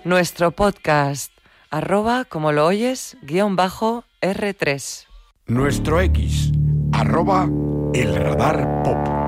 Nuestro podcast, como lo oyes, _R3. Nuestro X, @El Radar Pop.